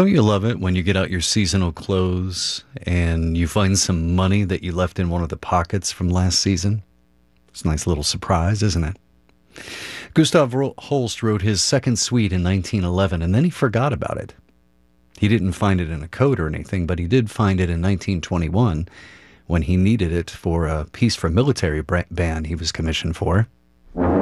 Don't you love it when you get out your seasonal clothes and you find some money that you left in one of the pockets from last season? It's a nice little surprise, isn't it? Gustav Holst wrote his second suite in 1911, and then he forgot about it. He didn't find it in a coat or anything, but he did find it in 1921 when he needed it for a piece for a military band he was commissioned for.